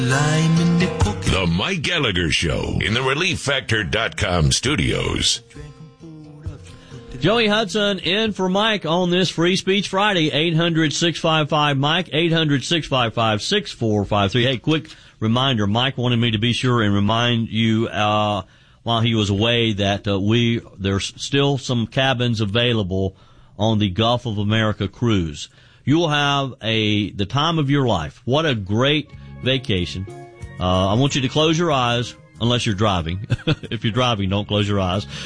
The Mike Gallagher Show in the ReliefFactor.com studios. Joey Hudson in for Mike on this Free Speech Friday, 800-655-MIKE, 800-655-6453. Hey, quick reminder, Mike wanted me to be sure and remind you, while he was away that, there's still some cabins available on the Gulf of America cruise. You will have the time of your life. What a great vacation. I want you to close your eyes unless you're driving. If you're driving, don't close your eyes.